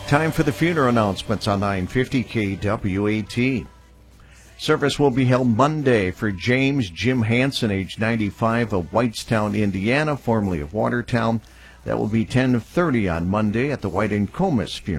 Time for the funeral announcements on 950 KWAT. Service will be held Monday for James Jim Hansen, age 95, of Whitestown, Indiana, formerly of Watertown. That will be 10:30 on Monday at the White and Comus Funeral